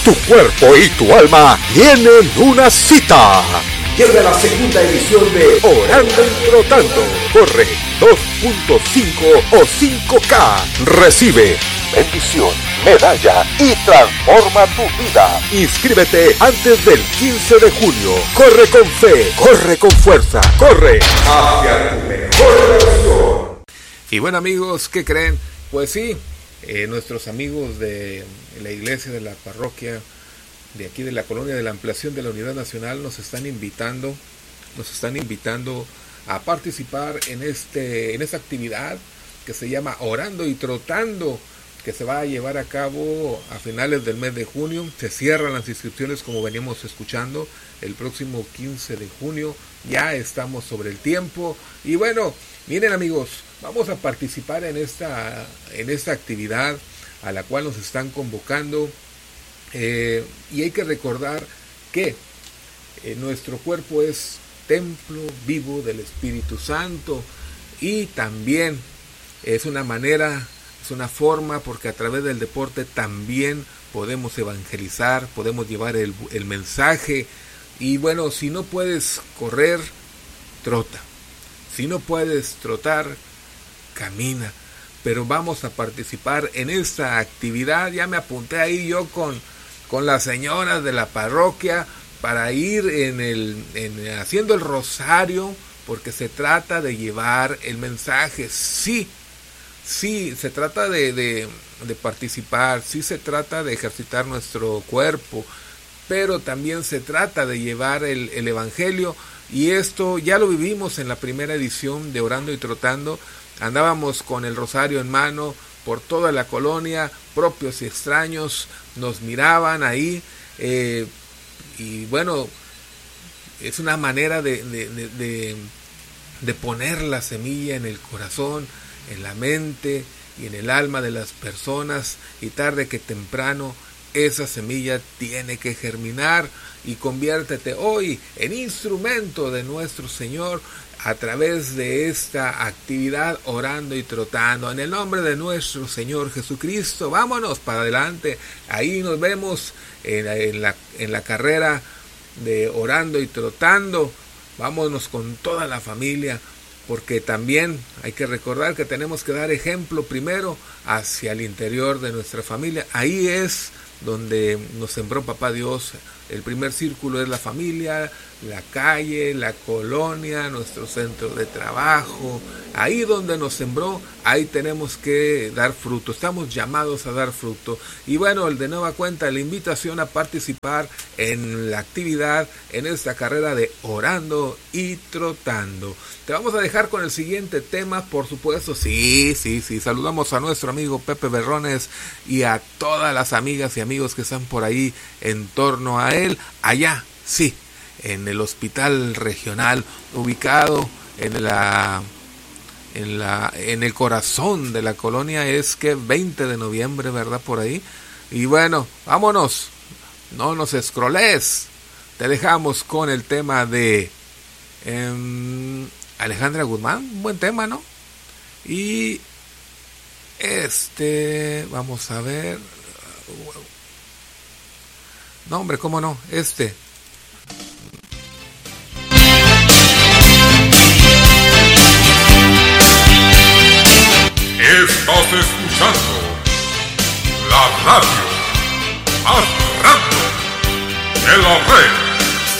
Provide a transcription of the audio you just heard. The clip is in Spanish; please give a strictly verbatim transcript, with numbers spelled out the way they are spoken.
Tu cuerpo y tu alma tienen una cita. Llega la segunda edición de Orando y Trotando. Corre dos punto cinco o cinco K. Recibe bendición, medalla y transforma tu vida. Inscríbete antes del quince de junio. Corre con fe, corre con fuerza, corre hacia tu mejor versión. Y bueno, amigos, ¿qué creen? Pues sí, eh, nuestros amigos de la iglesia de la parroquia de aquí de la colonia de la ampliación de la Unidad Nacional nos están invitando, nos están invitando a participar en este, en esta actividad que se llama Orando y Trotando, que se va a llevar a cabo a finales del mes de junio. Se cierran las inscripciones, como veníamos escuchando, el próximo quince de junio. Ya estamos sobre el tiempo. Y bueno, miren amigos, vamos a participar en esta, en esta actividad a la cual nos están convocando. Eh, y hay que recordar que eh, nuestro cuerpo es templo vivo del Espíritu Santo, y también es una manera, es una forma, porque a través del deporte también podemos evangelizar, podemos llevar el, el mensaje. Y bueno, si no puedes correr, trota. Si no puedes trotar, camina. Pero vamos a participar en esta actividad. Ya me apunté ahí yo con con las señoras de la parroquia para ir en el en, haciendo el rosario, porque se trata de llevar el mensaje. Sí, sí, se trata de, de, de participar, sí se trata de ejercitar nuestro cuerpo, pero también se trata de llevar el, el evangelio, y esto ya lo vivimos en la primera edición de Orando y Trotando. Andábamos con el rosario en mano por toda la colonia, propios y extraños nos miraban ahí, eh, y bueno, es una manera de, de, de, de, de poner la semilla en el corazón, en la mente y en el alma de las personas, y tarde que temprano esa semilla tiene que germinar, y conviértete hoy en instrumento de nuestro Señor a través de esta actividad Orando y Trotando. En el nombre de nuestro Señor Jesucristo, vámonos para adelante. Ahí nos vemos en, en, la, en la carrera de Orando y Trotando. Vámonos con toda la familia, porque también hay que recordar que tenemos que dar ejemplo primero hacia el interior de nuestra familia. Ahí es donde nos sembró Papá Dios. El primer círculo es la familia, la calle, la colonia, nuestro centro de trabajo. Ahí donde nos sembró, ahí tenemos que dar fruto. Estamos llamados a dar fruto. Y bueno, el de nueva cuenta, la invitación a participar en la actividad, en esta carrera de Orando y Trotando. Te vamos a dejar con el siguiente tema, por supuesto. Sí, sí, sí. Saludamos a nuestro amigo Pepe Berrones y a todas las amigas y amigos que están por ahí en torno a él. Allá, sí, en el hospital regional, ubicado en la en la en el corazón de la colonia. Es que veinte de noviembre, ¿verdad? Por ahí. Y bueno, vámonos, no nos escroles. Te dejamos con el tema de eh, Alejandra Guzmán, un buen tema, ¿no? Y este, vamos a ver. No, hombre, ¿cómo no? Este. Estás escuchando la radio más radio de la red.